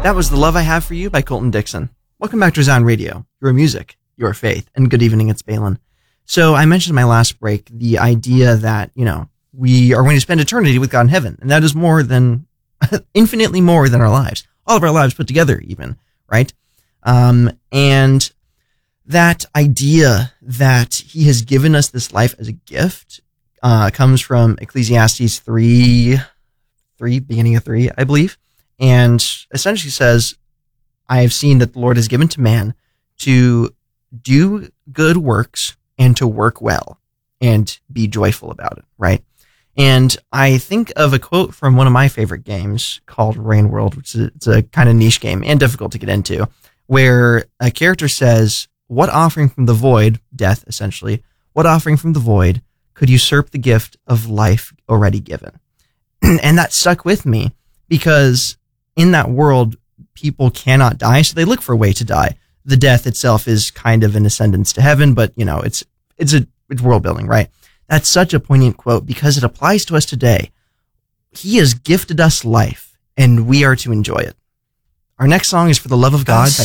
That was The Love I Have for You by Colton Dixon. Welcome back to Resound Radio, your music, your faith, and good evening, it's Balin. So I mentioned in my last break the idea that, we are going to spend eternity with God in heaven, and that is more than, infinitely more than our lives. All of our lives put together even, right? And that idea that he has given us this life as a gift comes from Ecclesiastes 3, beginning of 3, I believe. And essentially says, I have seen that the Lord has given to man to do good works and to work well and be joyful about it, right? And I think of a quote from one of my favorite games called Rain World, which is it's a kind of niche game and difficult to get into, where a character says, what offering from the void, death essentially, what offering from the void could usurp the gift of life already given? And that stuck with me because in that world, people cannot die, so they look for a way to die. The death itself is kind of an ascendance to heaven, but it's world building, right? That's such a poignant quote because it applies to us today. He has gifted us life, and we are to enjoy it. Our next song is For the Love of God by